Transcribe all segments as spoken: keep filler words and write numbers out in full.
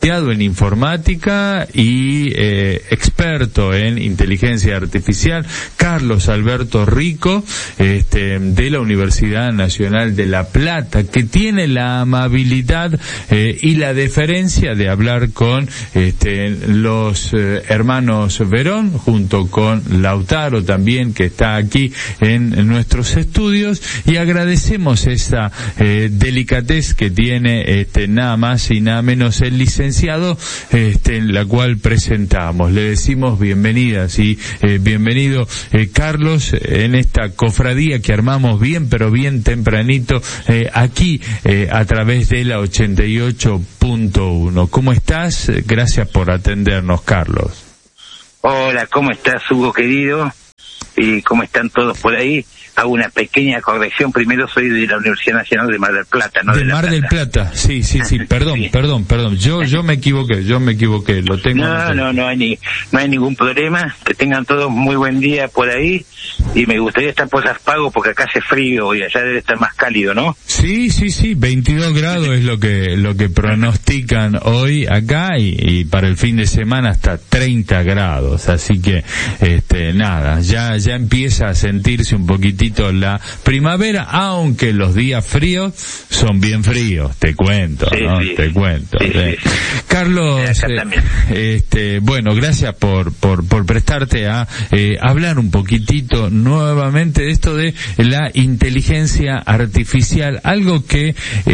licenciado en informática y eh, experto en inteligencia artificial, Carlos Alberto Rico, este, de la Universidad Nacional de La Plata, que tiene la amabilidad eh, y la deferencia de hablar con este, los eh, hermanos Verón, junto con Lautaro también, que está aquí en, en nuestros estudios, y agradecemos esa eh, delicadez que tiene este, nada más y nada menos el licenciado, este, en la cual presentamos. Le decimos bienvenidas y eh, bienvenido eh, Carlos, en esta cofradía que armamos bien, pero bien tempranito, eh, aquí eh, a través de la ochenta y ocho punto uno. ¿Cómo estás? Gracias por atendernos, Carlos. Hola, ¿cómo estás, Hugo querido? ¿Y cómo están todos por ahí? Hago una pequeña corrección. Primero, soy de la Universidad Nacional de Mar del Plata, ¿no? De, de Mar Plata. del Plata, sí, sí, sí, perdón, sí. perdón, perdón. Yo yo me equivoqué, yo me equivoqué, lo tengo. No, no, no hay, ni, no hay ningún problema. Que tengan todos muy buen día por ahí. Y me gustaría estar por Pago porque acá hace frío y allá debe estar más cálido, ¿no? Sí, sí, sí, veintidós grados es lo que lo que pronostican hoy acá, y, y para el fin de semana hasta treinta grados. Así que, este, nada, ya ya empieza a sentirse un poquitito la primavera, aunque los días fríos son bien fríos, te cuento, sí, ¿no? Sí, te cuento. Sí, ¿sí? Sí, Carlos, eh, este, bueno, gracias por por por prestarte a eh, hablar un poquitito nuevamente de esto de la inteligencia artificial, algo que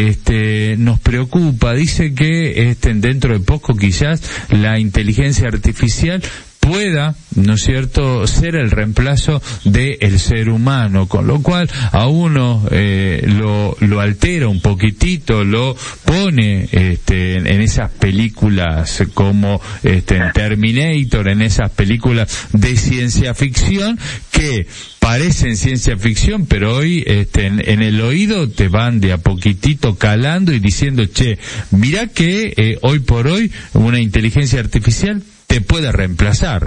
este nos preocupa. Dice que este dentro de poco quizás la inteligencia artificial pueda, ¿no es cierto?, ser el reemplazo del ser humano, con lo cual a uno eh, lo lo altera un poquitito, lo pone este en, en esas películas como este en Terminator, en esas películas de ciencia ficción que parecen ciencia ficción, pero hoy este en, en el oído te van de a poquitito calando y diciendo, che, mirá que eh, hoy por hoy una inteligencia artificial te puede reemplazar.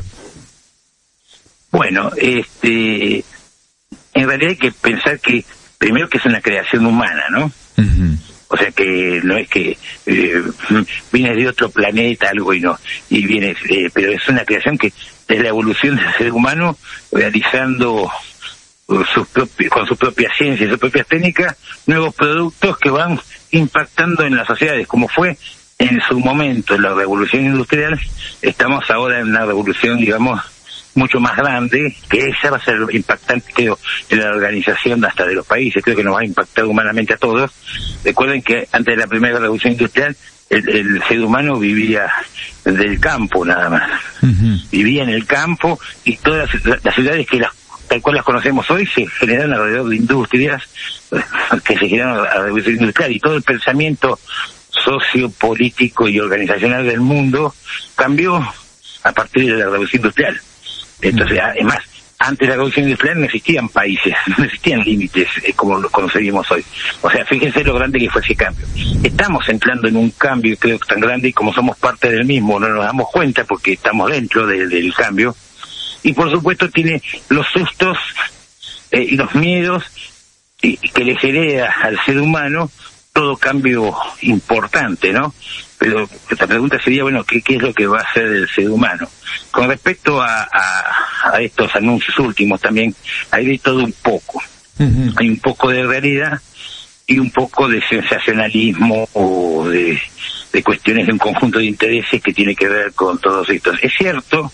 Bueno, este, en realidad hay que pensar que, primero, que es una creación humana, ¿no? Uh-huh. O sea que no es que eh, viene de otro planeta, algo y no, y viene, eh, pero es una creación que es la evolución del ser humano realizando sus propios, con su propia ciencia y sus propias técnicas, nuevos productos que van impactando en las sociedades, como fue en su momento la revolución industrial. Estamos ahora en una revolución, digamos, mucho más grande, que esa va a ser impactante, creo, en la organización hasta de los países. Creo que nos va a impactar humanamente a todos. Recuerden que antes de la primera revolución industrial, el, el ser humano vivía del campo nada más. Uh-huh. Vivía en el campo, y todas las, las ciudades que las tal cual las conocemos hoy se generaron alrededor de industrias que se generaron a la revolución industrial, y todo el pensamiento sociopolítico y organizacional del mundo cambió a partir de la revolución industrial. Entonces, además, antes de la revolución industrial no existían países, no existían límites eh, como los concebimos hoy. O sea, fíjense lo grande que fue ese cambio. Estamos entrando en un cambio, creo que tan grande, y como somos parte del mismo, no nos damos cuenta porque estamos dentro de, del cambio. Y por supuesto tiene los sustos eh, y los miedos y, que les hereda al ser humano todo cambio importante, ¿no? Pero la pregunta sería, bueno, ¿qué, qué es lo que va a hacer el ser humano? Con respecto a, a, a estos anuncios últimos también, hay de todo un poco. Uh-huh. Hay un poco de realidad y un poco de sensacionalismo o de, de cuestiones de un conjunto de intereses que tiene que ver con todos estos. Es cierto,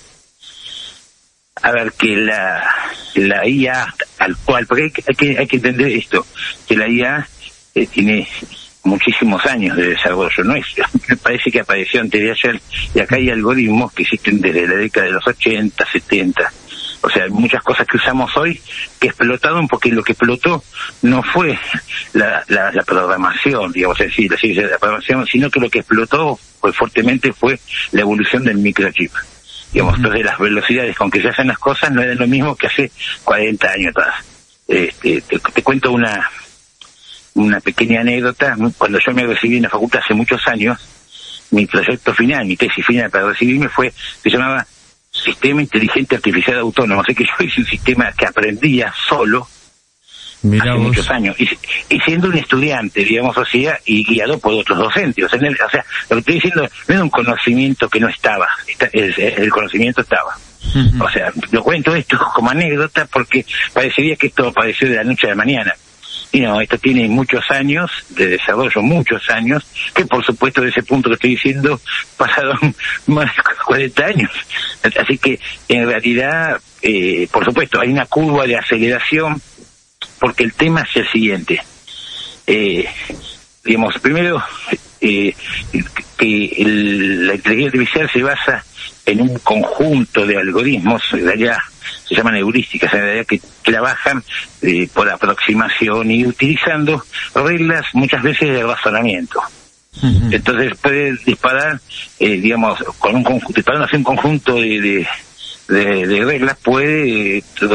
a ver, que la, la I A al cual, porque hay que, hay que, hay que entender esto, que la I A Eh, tiene muchísimos años de desarrollo, no es, me parece que apareció antes de ayer, y acá hay algoritmos que existen desde la década de los ochenta, setenta, o sea, hay muchas cosas que usamos hoy que explotaron, porque lo que explotó no fue la, la, la programación, digamos así, la ciencia de la programación, sino que lo que explotó fue fuertemente fue la evolución del microchip. Digamos, uh-huh. Entonces las velocidades con que se hacen las cosas no eran lo mismo que hace cuarenta años atrás. Este, te, te cuento una una pequeña anécdota. Cuando yo me recibí en la facultad hace muchos años, mi proyecto final, mi tesis final para recibirme fue, se llamaba Sistema Inteligente Artificial Autónomo. Así que yo hice un sistema que aprendía solo Mirá hace vos. muchos años, y, y siendo un estudiante, digamos así, y guiado por otros docentes. O sea, en el, o sea, lo que estoy diciendo no es un conocimiento que no estaba, está, el, el conocimiento estaba. Uh-huh. O sea, lo cuento esto como anécdota porque parecería que esto apareció de la noche a la mañana. Y no, esto tiene muchos años de desarrollo, muchos años, que por supuesto de ese punto que estoy diciendo pasaron más de cuarenta años. Así que en realidad, eh, por supuesto, hay una curva de aceleración, porque el tema es el siguiente. Eh, digamos, primero, eh, que el, la inteligencia artificial se basa en un conjunto de algoritmos, en realidad se llaman heurísticas, en realidad que trabajan eh, por aproximación y utilizando reglas muchas veces de razonamiento. Uh-huh. Entonces puede disparar, eh, digamos, con un conjunto, disparando hacia un conjunto de, de, de, de reglas, puede eh,